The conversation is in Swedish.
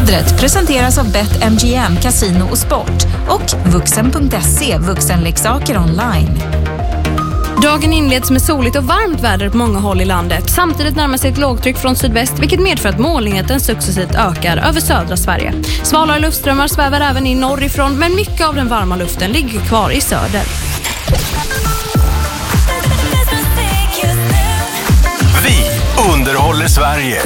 Vädret presenteras av BetMGM, Casino och Sport och Vuxen.se, vuxenleksaker online. Dagen inleds med soligt och varmt väder på många håll i landet. Samtidigt närmar sig ett lågtryck från sydväst, vilket medför att molnigheten successivt ökar över södra Sverige. Svalare luftströmmar svävar även in norrifrån, men mycket av den varma luften ligger kvar i söder. Vi underhåller Sverige.